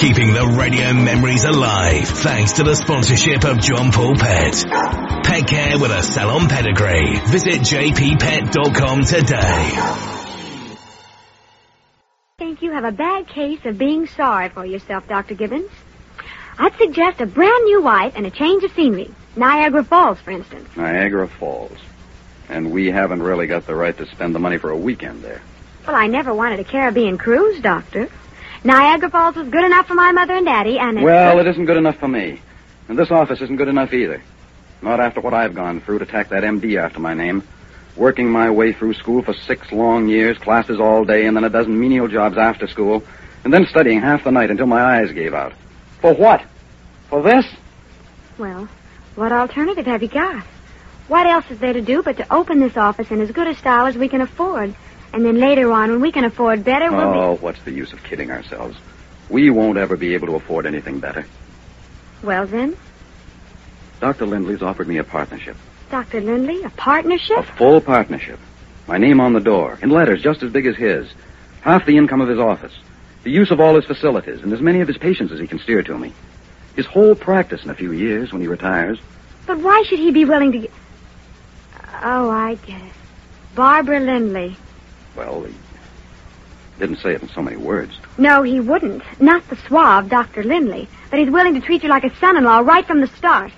Keeping the radio memories alive thanks to the sponsorship of John Paul Pet. Pet care with a salon pedigree. Visit jppet.com today. I think you have a bad case of being sorry for yourself, Dr. Gibbons. I'd suggest a brand new wife and a change of scenery. Niagara Falls, for instance. Niagara Falls. And we haven't really got the right to spend the money for a weekend there. Well, I never wanted a Caribbean cruise, Doctor. Niagara Falls was good enough for my mother and Daddy, and Well, it isn't good enough for me. And this office isn't good enough either. Not after what I've gone through to tack that MD after my name. Working my way through school for 6 long years, classes all day, and then a dozen menial jobs after school, and then studying half the night until my eyes gave out. For what? For this? Well, what alternative have you got? What else is there to do but to open this office in as good a style as we can afford? And then later on, when we can afford better, we'll what's the use of kidding ourselves? We won't ever be able to afford anything better. Well, then? Dr. Lindley's offered me a partnership. Dr. Lindley, a partnership? A full partnership. My name on the door, in letters just as big as his. Half the income of his office. The use of all his facilities, and as many of his patients as he can steer to me. His whole practice in a few years when he retires. But why should he be willing to... Oh, I get it. Barbara Lindley. Well, he didn't say it in so many words. No, he wouldn't. Not the suave Dr. Lindley. But he's willing to treat you like a son-in-law right from the start.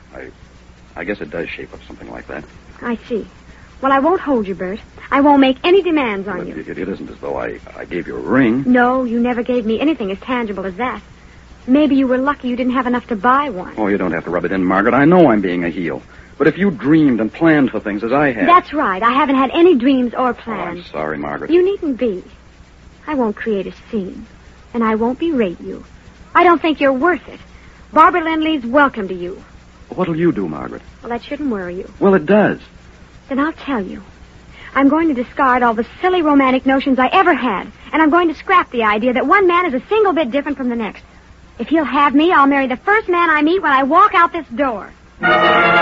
I guess it does shape up something like that. I see. Well, I won't hold you, Bert. I won't make any demands on you. It isn't as though I gave you a ring. No, you never gave me anything as tangible as that. Maybe you were lucky you didn't have enough to buy one. Oh, you don't have to rub it in, Margaret. I know I'm being a heel. But if you dreamed and planned for things as I have... That's right. I haven't had any dreams or plans. Oh, I'm sorry, Margaret. You needn't be. I won't create a scene. And I won't berate you. I don't think you're worth it. Barbara Lindley's welcome to you. What'll you do, Margaret? Well, that shouldn't worry you. Well, it does. Then I'll tell you. I'm going to discard all the silly romantic notions I ever had. And I'm going to scrap the idea that one man is a single bit different from the next. If he'll have me, I'll marry the first man I meet when I walk out this door.